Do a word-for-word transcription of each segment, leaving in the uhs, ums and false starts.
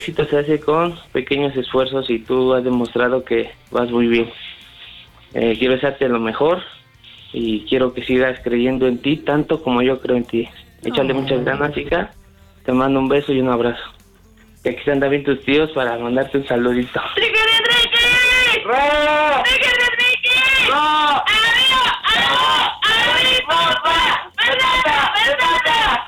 éxito se hace con pequeños esfuerzos y tú has demostrado que vas muy bien. Eh, quiero desearte lo mejor y quiero que sigas creyendo en ti tanto como yo creo en ti. Échale oh. muchas ganas, chica. Te mando un beso y un abrazo. Y aquí están también tus tíos para mandarte un saludito. ¡Enrique, Enrique! ¡Ro! ¡Enrique, Enrique! ¡Ro! ¡Amigo! ¡Amigo! ¡Amigo! ¡Papá! ¡Verdad! ¡Verdad!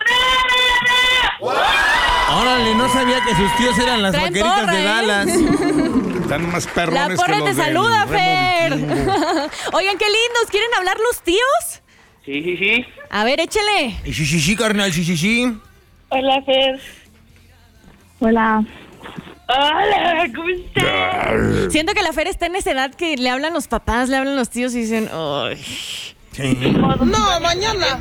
Órale, no sabía que sus tíos eran las Traen vaqueritas porra, de ¿eh? Dallas. Están más perrones La porra que los te del saluda, Remo Fer. Vikingo. Oigan, qué lindos. ¿Quieren hablar los tíos? Sí, sí, sí. A ver, échale. Sí, sí, sí, carnal, sí, sí, sí. Hola, Fer. Hola. Hola, ¿cómo estás? Siento que la Fer está en esa edad que le hablan los papás, le hablan los tíos y dicen, ¡ay! Sí. No, mañana.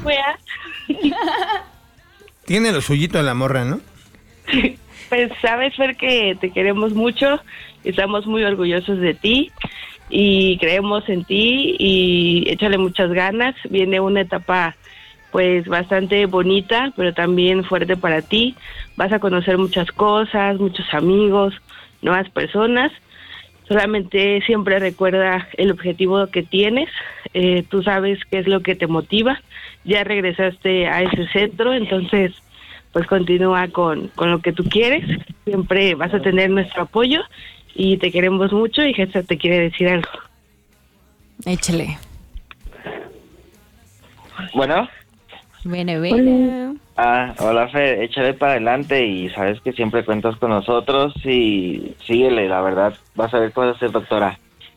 Tiene lo suyito de la morra, ¿no? Pues sabes, Fer, que te queremos mucho, estamos muy orgullosos de ti y creemos en ti y échale muchas ganas. Viene una etapa pues bastante bonita, pero también fuerte para ti. Vas a conocer muchas cosas, muchos amigos, nuevas personas. Solamente siempre recuerda el objetivo que tienes. Eh, tú sabes qué es lo que te motiva. Ya regresaste a ese centro, entonces pues continúa con, con lo que tú quieres. Siempre vas a tener nuestro apoyo y te queremos mucho. Y Gesta te quiere decir algo. Échale. Bueno. Bueno, bueno. Ah, hola, Fer. Échale para adelante y sabes que siempre cuentas con nosotros y síguele, la verdad. Vas a ver que vas a ser doctora.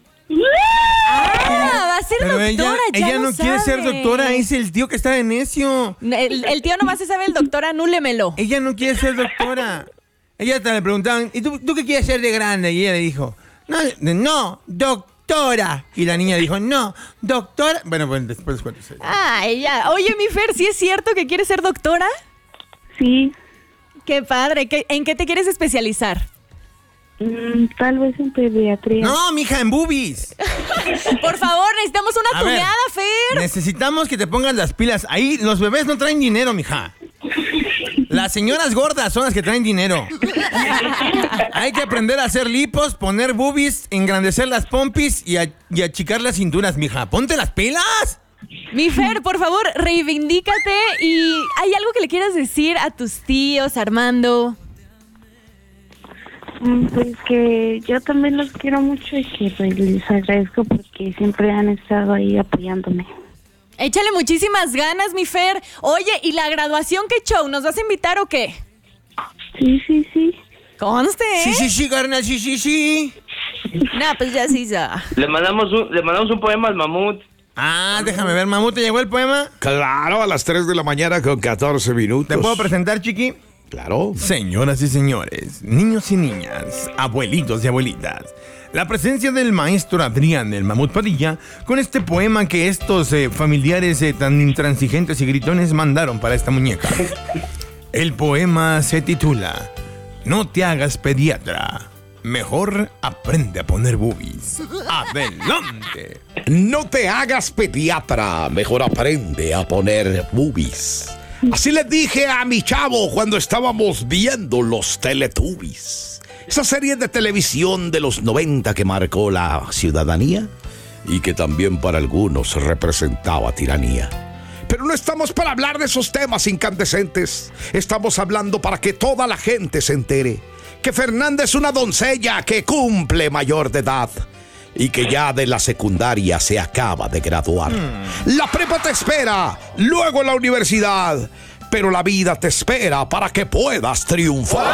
Ah, va a ser Pero doctora, ella, ya ella no lo quiere ser sabe. doctora, es el tío que está de necio. El, el tío nomás se sabe el doctor, anúlemelo. Ella no quiere ser doctora. Ella te le preguntaban, ¿y tú, tú qué quieres ser de grande? Y ella le dijo, no, no, doctora. Y la niña dijo, no, doctora. Bueno, pues después cuento. Ah, ella. Oye, mi Fer, ¿sí es cierto que quieres ser doctora? Sí. Qué padre. ¿Qué, ¿En qué te quieres especializar? Mm, tal vez en pediatría. No, mija, en boobies. Por favor, necesitamos una A ver, tuneada, Fer. Necesitamos que te pongas las pilas. Ahí los bebés no traen dinero, mija. Las señoras gordas son las que traen dinero. Hay que aprender a hacer lipos, poner boobies, engrandecer las pompis y, a, y achicar las cinturas, mija. ¡Ponte las pilas! Mi Fer, por favor, reivindícate. ¿Y hay algo que le quieras decir a tus tíos, Armando? Mm, Pues que yo también los quiero mucho y que pues, les agradezco porque siempre han estado ahí apoyándome. Échale muchísimas ganas, mi Fer. Oye, ¿y la graduación qué show? ¿Nos vas a invitar o qué? Sí, sí, sí. Conste, ¿eh? Sí, sí, sí, carnal, sí, sí, sí. No, pues ya sí, ya. Le mandamos un, le mandamos un poema al mamut. Ah, déjame ver, Mamut, ¿te llegó el poema? Claro, a las tres de la mañana con catorce minutos. ¿Te puedo presentar, chiqui? Claro. Señoras y señores, niños y niñas, abuelitos y abuelitas, la presencia del maestro Adrián, el Mamut Padilla, con este poema que estos eh, familiares eh, tan intransigentes y gritones mandaron para esta muñeca. El poema se titula No te hagas pediatra, mejor aprende a poner boobies. ¡Adelante! No te hagas pediatra, mejor aprende a poner boobies. Así les dije a mi chavo cuando estábamos viendo los Teletubbies. Esa serie de televisión de los noventa que marcó la ciudadanía y que también para algunos representaba tiranía. Pero no estamos para hablar de esos temas incandescentes. Estamos hablando para que toda la gente se entere que Fernanda es una doncella que cumple mayor de edad y que ya de la secundaria se acaba de graduar. Mm. La prepa te espera, luego la universidad, pero la vida te espera para que puedas triunfar.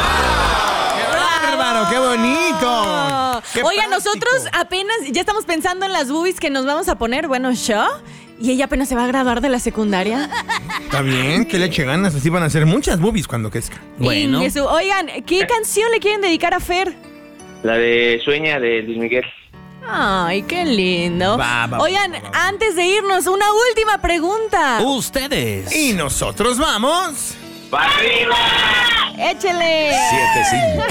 ¡Qué bárbaro, qué bonito! Qué Oigan, práctico. nosotros apenas ya estamos pensando en las boobies que nos vamos a poner, bueno, yo, y ella apenas se va a graduar de la secundaria. Está bien, que le eche ganas, así van a ser muchas boobies cuando crezca. Bueno. Eso. Oigan, ¿qué canción le quieren dedicar a Fer? La de Sueña de Luis Miguel. Ay, qué lindo. Va, va, Oigan, va, va, va. antes de irnos, una última pregunta. Ustedes. Y nosotros vamos. ¡Para arriba! Échele. siete cinco.